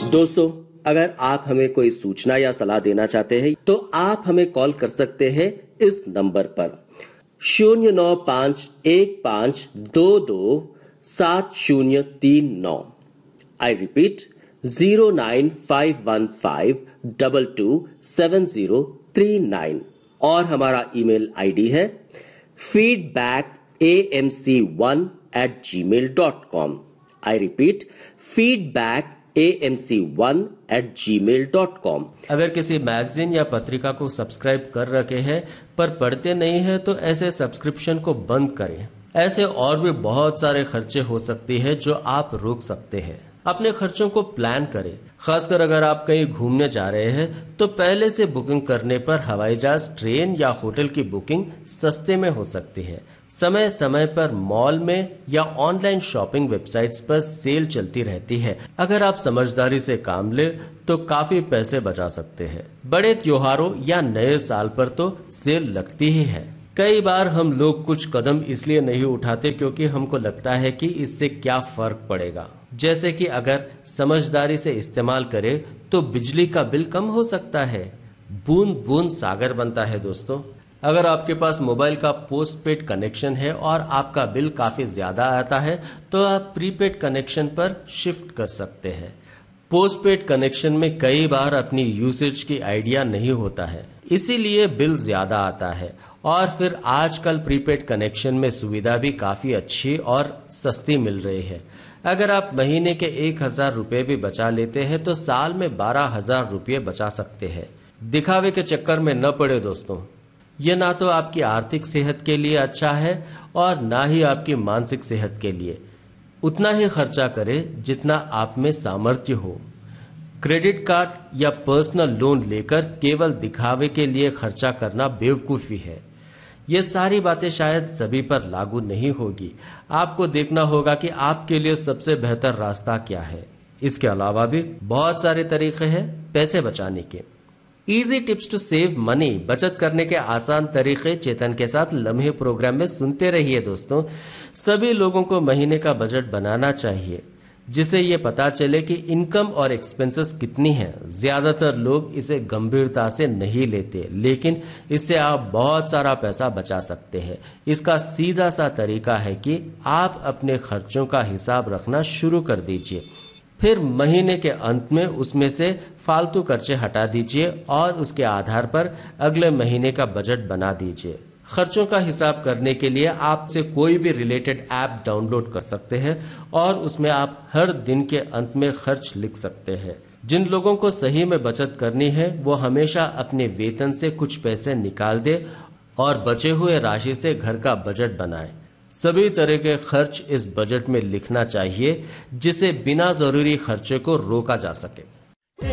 दोस्तों, अगर आप हमें कोई सूचना या सलाह देना चाहते हैं तो आप हमें कॉल कर सकते हैं इस नंबर पर 095115227039। I repeat 09515227039। और हमारा ईमेल आईडी है feedbackAMC1@gmail.com। I repeat feedbackAMC1@gmail.com। अगर किसी मैगजीन या पत्रिका को सब्सक्राइब कर रखे हैं पर पढ़ते नहीं हैं तो ऐसे सब्सक्रिप्शन को बंद करें। ऐसे और भी बहुत सारे खर्चे हो सकते हैं जो आप रोक सकते हैं। अपने खर्चों को प्लान करें। खासकर अगर आप कहीं घूमने जा रहे हैं तो पहले से बुकिंग करने पर हवाई जहाज, ट्रेन या होटल की बुकिंग सस्ते में हो सकती है। समय समय पर मॉल में या ऑनलाइन शॉपिंग वेबसाइट्स पर सेल चलती रहती है। अगर आप समझदारी से काम ले तो काफी पैसे बचा सकते हैं। बड़े त्योहारों या नए साल पर तो सेल लगती ही है। कई बार हम लोग कुछ कदम इसलिए नहीं उठाते क्योंकि हमको लगता है कि इससे क्या फर्क पड़ेगा। जैसे कि अगर समझदारी से इस्तेमाल करें तो बिजली का बिल कम हो सकता है। बूंद बूंद सागर बनता है दोस्तों। अगर आपके पास मोबाइल का पोस्टपेड कनेक्शन है और आपका बिल काफी ज्यादा आता है तो आप प्रीपेड कनेक्शन पर शिफ्ट कर सकते हैं। पोस्टपेड कनेक्शन में कई बार अपनी यूसेज की आइडिया नहीं होता है, इसीलिए बिल ज्यादा आता है। और फिर आजकल प्रीपेड कनेक्शन में सुविधा भी काफी अच्छी और सस्ती मिल रही है। अगर आप महीने के 1000 रुपये भी बचा लेते हैं तो साल में 12,000 रुपये बचा सकते हैं। दिखावे के चक्कर में न पड़े दोस्तों। यह ना तो आपकी आर्थिक सेहत के लिए अच्छा है और ना ही आपकी मानसिक सेहत के लिए। उतना ही खर्चा करें जितना आप में सामर्थ्य हो। क्रेडिट कार्ड या पर्सनल लोन लेकर केवल दिखावे के लिए खर्चा करना बेवकूफी है। ये सारी बातें शायद सभी पर लागू नहीं होगी। आपको देखना होगा कि आपके लिए सबसे बेहतर रास्ता क्या है। इसके अलावा भी बहुत सारे तरीके हैं पैसे बचाने के। Easy tips to save money, बचत करने के आसान तरीके चेतन के साथ लम्हे प्रोग्राम में सुनते रहिए दोस्तों। सभी लोगों को महीने का बजट बनाना चाहिए जिससे ये पता चले कि इनकम और एक्सपेंसेस कितनी है। ज्यादातर लोग इसे गंभीरता से नहीं लेते, लेकिन इससे आप बहुत सारा पैसा बचा सकते हैं। इसका सीधा सा तरीका है कि आप अपने खर्चों का हिसाब रखना शुरू कर दीजिए। फिर महीने के अंत में उसमें से फालतू खर्चे हटा दीजिए और उसके आधार पर अगले महीने का बजट बना दीजिए। खर्चों का हिसाब करने के लिए आपसे कोई भी रिलेटेड ऐप डाउनलोड कर सकते हैं और उसमें आप हर दिन के अंत में खर्च लिख सकते हैं। जिन लोगों को सही में बचत करनी है वो हमेशा अपने वेतन से कुछ पैसे निकाल दे और बचे हुए राशि से घर का बजट बनाए। सभी तरह के खर्च इस बजट में लिखना चाहिए जिससे बिना जरूरी खर्चे को रोका जा सके।